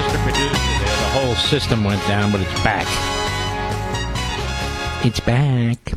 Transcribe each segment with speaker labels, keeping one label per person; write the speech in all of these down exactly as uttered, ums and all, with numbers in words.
Speaker 1: Mister Producer there. The whole system went down, but it's back. It's back.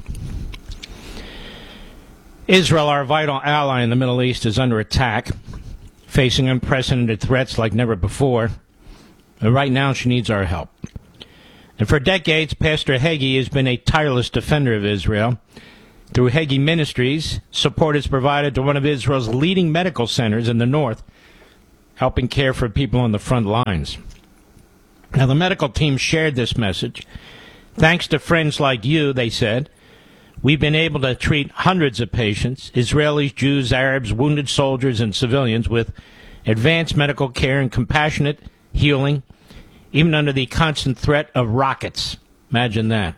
Speaker 1: Israel, our vital ally in the Middle East, is under attack, facing unprecedented threats like never before. And right now, she needs our help. And for decades, Pastor Hagee has been a tireless defender of Israel. Through Hagee Ministries, support is provided to one of Israel's leading medical centers in the north, helping care for people on the front lines. Now, the medical team shared this message. Thanks to friends like you, they said, we've been able to treat hundreds of patients, Israelis, Jews, Arabs, wounded soldiers, and civilians with advanced medical care and compassionate healing, even under the constant threat of rockets. Imagine that.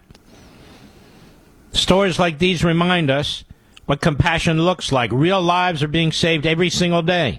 Speaker 1: Stories like these remind us what compassion looks like. Real lives are being saved every single day.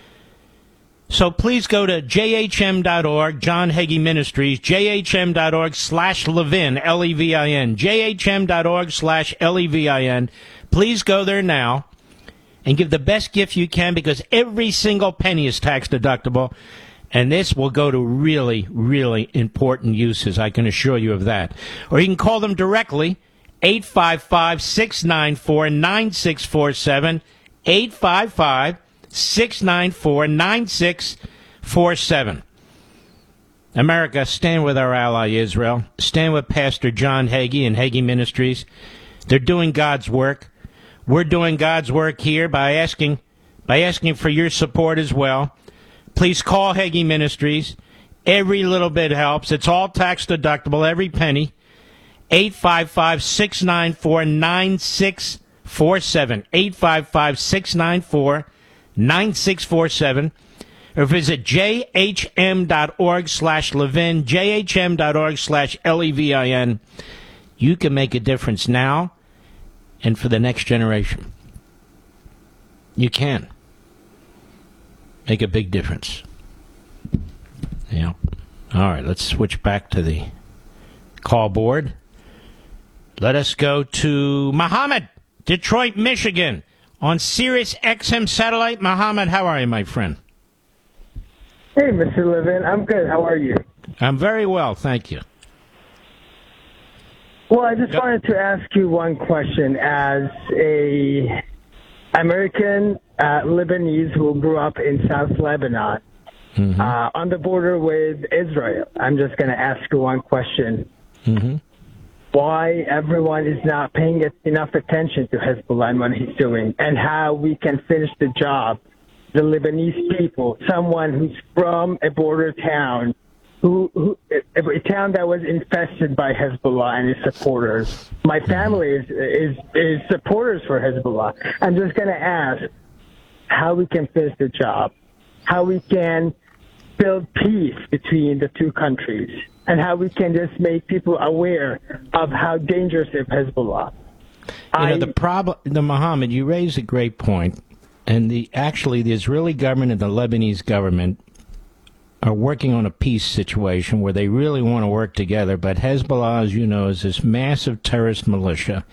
Speaker 1: So please go to J H M dot org, John Hagee Ministries, J H M dot org slash Levin, L E V I N, J H M dot org slash L E V I N. Please go there now and give the best gift you can, because every single penny is tax deductible, and this will go to really, really important uses. I can assure you of that. Or you can call them directly, eight five five, six nine four, nine six four seven, eight five five, six nine four, nine six four seven. America, stand with our ally Israel. Stand with Pastor John Hagee and Hagee Ministries. They're doing God's work. We're doing God's work here by asking by asking for your support as well. Please call Hagee Ministries. Every little bit helps. It's all tax deductible, every penny. eight five five, six nine four, nine six four seven. eight five five, six nine four, nine six four seven. Or visit J H M dot org slash Levin, J H M dot org slash L E V I N. You can make a difference now and for the next generation. You can make a big difference. Yeah. All right, let's switch back to the call board. Let us go to Mohammed, Detroit, Michigan, on Sirius X M satellite. Mohammed, how are you, my friend?
Speaker 2: Hey, Mister Levin. I'm good. How are you?
Speaker 1: I'm very well, thank you.
Speaker 2: Well, I just
Speaker 1: Yep.
Speaker 2: wanted to ask you one question. As a American uh, Lebanese who grew up in South Lebanon, mm-hmm. uh, on the border with Israel, I'm just going to ask you one question.
Speaker 1: Mm-hmm.
Speaker 2: Why everyone is not paying enough attention to Hezbollah and what he's doing, and how we can finish the job. The Lebanese people, someone who's from a border town, who, who a town that was infested by Hezbollah and its supporters. My family is is, is supporters for Hezbollah. I'm just going to ask how we can finish the job, how we can build peace between the two countries, and how we can just make people aware of how dangerous is Hezbollah.
Speaker 1: You
Speaker 2: I,
Speaker 1: know, the problem, the Mohammed, you raise a great point, and the actually the Israeli government and the Lebanese government are working on a peace situation where they really want to work together, but Hezbollah, as you know, is this massive terrorist militia.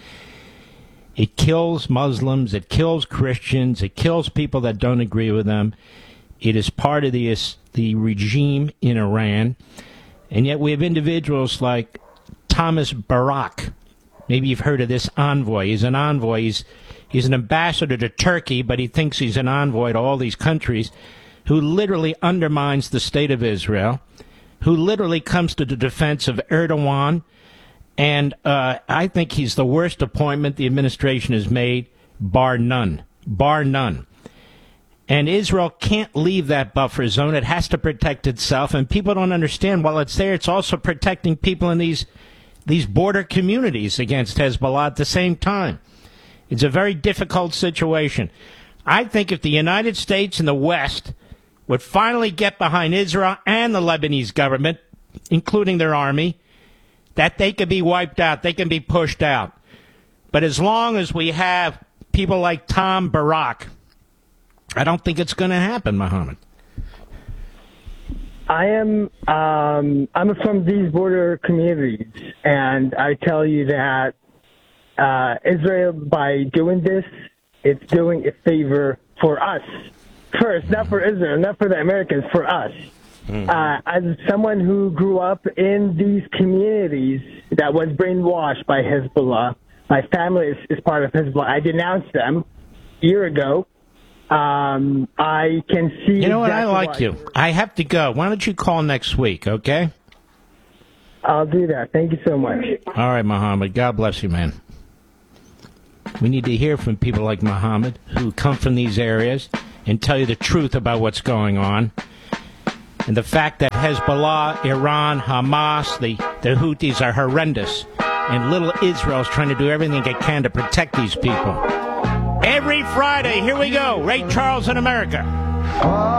Speaker 1: It kills Muslims, it kills Christians, it kills people that don't agree with them. It is part of the, the regime in Iran. And yet we have individuals like Thomas Barak. Maybe you've heard of this envoy. He's an envoy. He's, he's an ambassador to Turkey, but he thinks he's an envoy to all these countries, who literally undermines the state of Israel, who literally comes to the defense of Erdogan. And uh, I think he's the worst appointment the administration has made, bar none. Bar none. And Israel can't leave that buffer zone. It has to protect itself. And people don't understand, while it's there, it's also protecting people in these these border communities against Hezbollah at the same time. It's a very difficult situation. I think if the United States and the West would finally get behind Israel and the Lebanese government, including their army, that they could be wiped out, they can be pushed out. But as long as we have people like Tom Barak, I don't think it's going to happen, Mohammed.
Speaker 2: I am um, I'm from these border communities, and I tell you that uh, Israel, by doing this, it's doing a favor for us. First, not for Israel, not for the Americans, for us. Uh, as someone who grew up in these communities that was brainwashed by Hezbollah, my family is, is part of Hezbollah. I denounced them a year ago. Um, I can see.
Speaker 1: You know what? I
Speaker 2: exactly
Speaker 1: like
Speaker 2: why.
Speaker 1: you. I have to go. Why don't you call next week, okay?
Speaker 2: I'll do that. Thank you so much.
Speaker 1: All right, Muhammad. God bless you, man. We need to hear from people like Muhammad who come from these areas and tell you the truth about what's going on. And the fact that Hezbollah, Iran, Hamas, the, the Houthis are horrendous. And little Israel's trying to do everything it can to protect these people. Every Friday, here we go. Ray Charles in America.